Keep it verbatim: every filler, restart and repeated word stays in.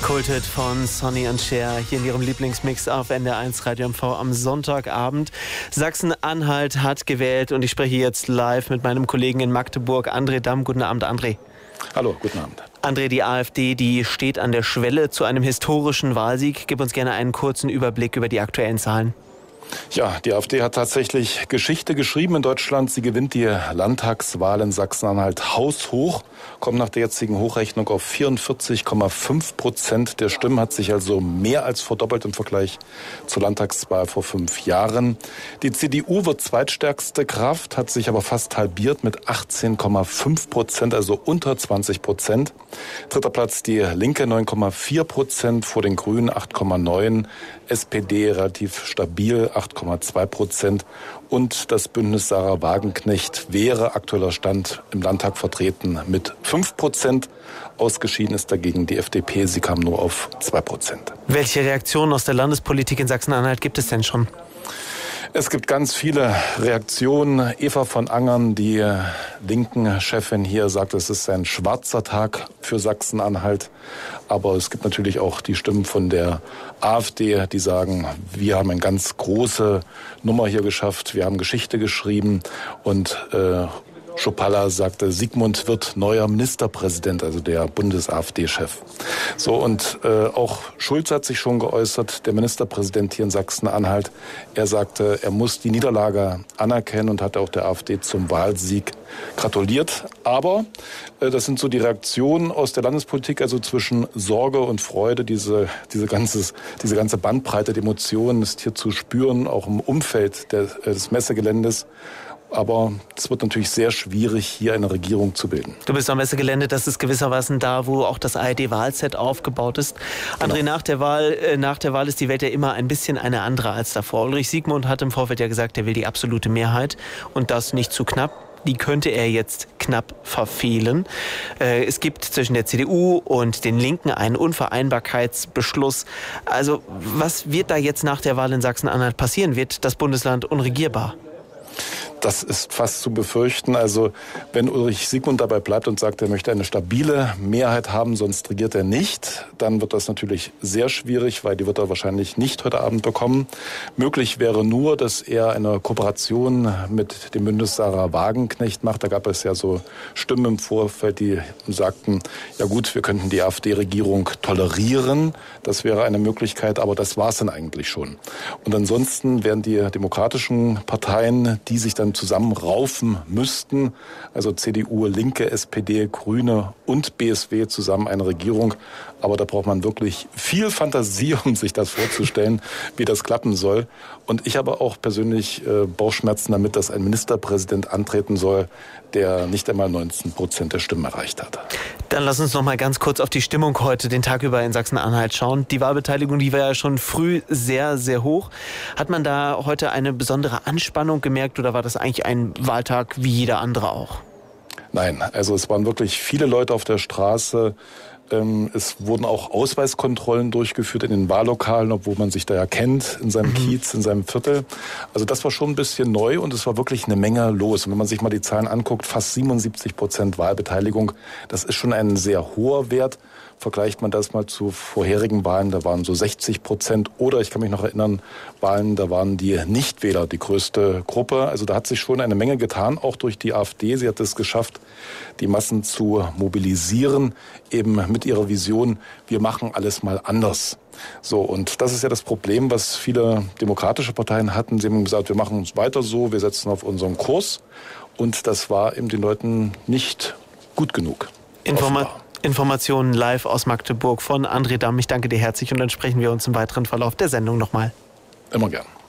Kulthit von Sonny und Cher hier in ihrem Lieblingsmix auf N D R eins Radio M V am Sonntagabend. Sachsen-Anhalt hat gewählt und ich spreche jetzt live mit meinem Kollegen in Magdeburg, André Damm. Guten Abend, André. Hallo, guten Abend. André, die AfD, die steht an der Schwelle zu einem historischen Wahlsieg. Gib uns gerne einen kurzen Überblick über die aktuellen Zahlen. Ja, die AfD hat tatsächlich Geschichte geschrieben in Deutschland. Sie gewinnt die Landtagswahl in Sachsen-Anhalt haushoch, kommt nach der jetzigen Hochrechnung auf vierundvierzig Komma fünf Prozent der Stimmen, hat sich also mehr als verdoppelt im Vergleich zur Landtagswahl vor fünf Jahren. Die C D U wird zweitstärkste Kraft, hat sich aber fast halbiert mit achtzehn Komma fünf Prozent, also unter zwanzig Prozent. Dritter Platz die Linke, neun Komma vier Prozent, vor den Grünen acht Komma neun, S P D relativ stabil, acht Komma zwei Prozent und das Bündnis Sarah Wagenknecht wäre aktueller Stand im Landtag vertreten mit fünf Prozent. Ausgeschieden ist dagegen die F D P, sie kam nur auf zwei Prozent. Welche Reaktionen aus der Landespolitik in Sachsen-Anhalt gibt es denn schon? Es gibt ganz viele Reaktionen. Eva von Angern, die linken Chefin hier, sagt, es ist ein schwarzer Tag für Sachsen-Anhalt. Aber es gibt natürlich auch die Stimmen von der AfD, die sagen, wir haben eine ganz große Nummer hier geschafft, wir haben Geschichte geschrieben und äh, Schopalla sagte, Sigmund wird neuer Ministerpräsident, also der Bundes-AfD-Chef. So, und äh, auch Schulz hat sich schon geäußert, der Ministerpräsident hier in Sachsen-Anhalt. Er sagte, er muss die Niederlage anerkennen und hat auch der AfD zum Wahlsieg gratuliert. Aber äh, das sind so die Reaktionen aus der Landespolitik, also zwischen Sorge und Freude. Diese, diese, ganzes, diese ganze Bandbreite der Emotionen ist hier zu spüren, auch im Umfeld der, des Messegeländes. Aber es wird natürlich sehr schwierig, hier eine Regierung zu bilden. Du bist am Messegelände, das ist gewissermaßen da, wo auch das A R D-Wahlset aufgebaut ist. André, genau. nach der Wahl, äh, nach der Wahl ist die Welt ja immer ein bisschen eine andere als davor. Ulrich Siegmund hat im Vorfeld ja gesagt, er will die absolute Mehrheit und das nicht zu knapp. Die könnte er jetzt knapp verfehlen. Äh, es gibt zwischen der C D U und den Linken einen Unvereinbarkeitsbeschluss. Also was wird da jetzt nach der Wahl in Sachsen-Anhalt passieren? Wird das Bundesland unregierbar? Das ist fast zu befürchten. Also wenn Ulrich Siegmund dabei bleibt und sagt, er möchte eine stabile Mehrheit haben, sonst regiert er nicht, dann wird das natürlich sehr schwierig, weil die wird er wahrscheinlich nicht heute Abend bekommen. Möglich wäre nur, dass er eine Kooperation mit dem Bündnis Sarah Wagenknecht macht. Da gab es ja so Stimmen im Vorfeld, die sagten, ja gut, wir könnten die AfD-Regierung tolerieren. Das wäre eine Möglichkeit, aber das war es dann eigentlich schon. Und ansonsten wären die demokratischen Parteien, die sich dann zusammenraufen müssten, also C D U, Linke, S P D, Grüne und B S W zusammen eine Regierung. Aber da braucht man wirklich viel Fantasie, um sich das vorzustellen, wie das klappen soll. Und ich habe auch persönlich äh, Bauchschmerzen damit, dass ein Ministerpräsident antreten soll, der nicht einmal neunzehn Prozent der Stimmen erreicht hat. Dann lass uns noch mal ganz kurz auf die Stimmung heute, den Tag über in Sachsen-Anhalt schauen. Die Wahlbeteiligung, die war ja schon früh sehr, sehr hoch. Hat man da heute eine besondere Anspannung gemerkt oder war das eigentlich ein Wahltag wie jeder andere auch? Nein, also es waren wirklich viele Leute auf der Straße. Es wurden auch Ausweiskontrollen durchgeführt in den Wahllokalen, obwohl man sich da ja kennt, in seinem mhm. Kiez, in seinem Viertel. Also das war schon ein bisschen neu und es war wirklich eine Menge los. Und wenn man sich mal die Zahlen anguckt, fast siebenundsiebzig Prozent Wahlbeteiligung, das ist schon ein sehr hoher Wert. Vergleicht man das mal zu vorherigen Wahlen, da waren so sechzig Prozent. Oder ich kann mich noch erinnern, Wahlen, da waren die Nichtwähler die größte Gruppe. Also da hat sich schon eine Menge getan, auch durch die AfD. Sie hat es geschafft, die Massen zu mobilisieren, eben mit ihrer Vision, wir machen alles mal anders. So, und das ist ja das Problem, was viele demokratische Parteien hatten. Sie haben gesagt, wir machen uns weiter so, wir setzen auf unseren Kurs. Und das war eben den Leuten nicht gut genug. Informa- Informationen live aus Magdeburg von André Damm. Ich danke dir herzlich und dann sprechen wir uns im weiteren Verlauf der Sendung nochmal. Immer gern.